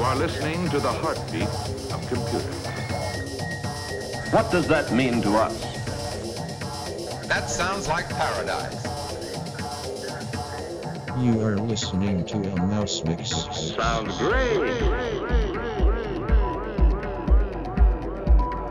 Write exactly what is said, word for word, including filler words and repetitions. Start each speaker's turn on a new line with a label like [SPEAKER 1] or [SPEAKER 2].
[SPEAKER 1] are listening to the heartbeat of computers.
[SPEAKER 2] What does that mean to us?
[SPEAKER 3] That sounds like paradise.
[SPEAKER 4] You are listening to a Mouse Mix.
[SPEAKER 1] Sounds great.